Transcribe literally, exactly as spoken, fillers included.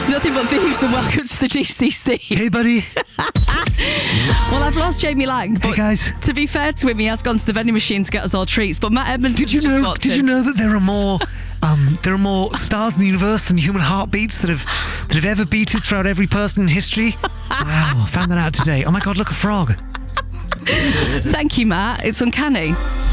It's nothing but thieves and welcome to the G C C. Hey, buddy. Well, I've lost Jamie Lang. But Hey, guys. to be fair to him, he has gone to the vending machine to get us all treats. But Matt Edmonds Did you just know? walked Did in. you know that there are more? Um, there are more stars in the universe than human heartbeats that have that have ever beaten throughout every person in history. Wow, I found that out today. Oh my God, look, a frog. Thank you, Matt. It's uncanny.